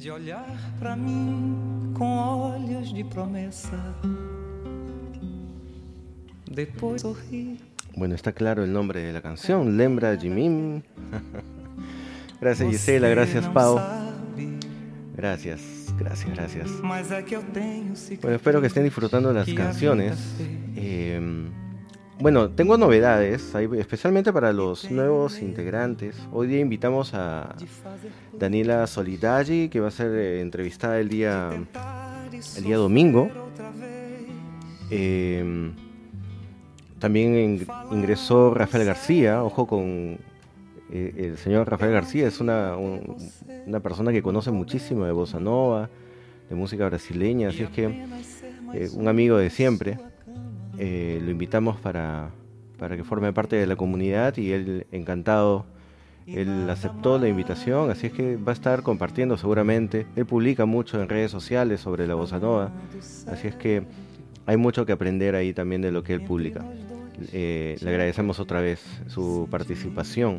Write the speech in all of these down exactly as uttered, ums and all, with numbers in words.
de olhar pra mim com olhos de promessa. Depois sorri. Bueno, está claro el nombre de la canción, Lembra de mim. Gracias Gisela, gracias Pau. Gracias, gracias, gracias. Bueno, espero que estén disfrutando las canciones. Eh, bueno, tengo novedades, especialmente para los nuevos integrantes. Hoy día invitamos a Daniela Solidaggi, que va a ser eh, entrevistada el día, el día domingo. Eh, también ingresó Rafael García, ojo con eh, el señor Rafael García, es una, un, una persona que conoce muchísimo de bossa nova, de música brasileña, así es que eh, un amigo de siempre. Eh, lo invitamos para, para que forme parte de la comunidad y él encantado, él aceptó la invitación, así es que va a estar compartiendo seguramente. Él publica mucho en redes sociales sobre la bossa nova, así es que hay mucho que aprender ahí también de lo que él publica. Eh, le agradecemos otra vez su participación.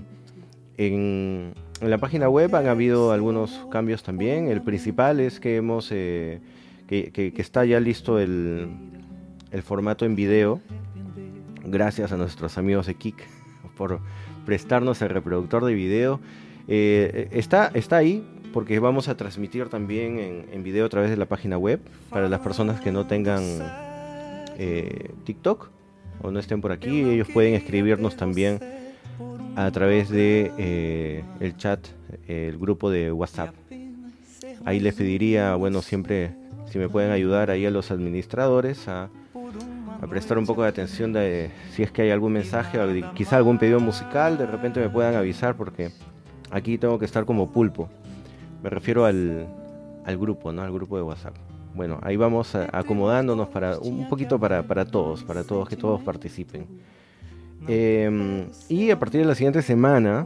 En, en la página web han habido algunos cambios también. El principal es que hemos eh, que, que, que está ya listo el, el formato en video. Gracias a nuestros amigos de Kik por prestarnos el reproductor de video. Eh, está, está ahí porque vamos a transmitir también en, en video a través de la página web para las personas que no tengan eh, TikTok o no estén por aquí. Ellos pueden escribirnos también a través de eh, el chat, eh, el grupo de WhatsApp. Ahí les pediría, bueno, siempre si me pueden ayudar ahí a los administradores a, a prestar un poco de atención de si es que hay algún mensaje o de, quizá algún pedido musical, de repente me puedan avisar porque aquí tengo que estar como pulpo. Me refiero al, al grupo, ¿no? Al grupo de WhatsApp. Bueno, ahí vamos a, acomodándonos para un poquito para, para todos, para todos, que todos participen. Eh, y a partir de la siguiente semana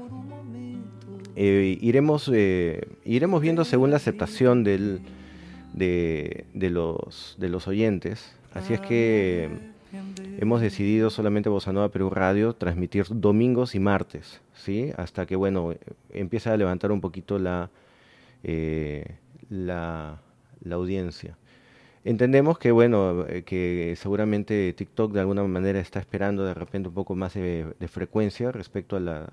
eh, iremos eh, iremos viendo según la aceptación del, de, de, los, de los oyentes. Así es que hemos decidido solamente Bossa Nova Perú Radio transmitir domingos y martes, ¿sí? Hasta que, bueno, empieza a levantar un poquito la, eh, la, la audiencia. Entendemos que, bueno, eh, que seguramente TikTok de alguna manera está esperando de repente un poco más de, de frecuencia respecto a la,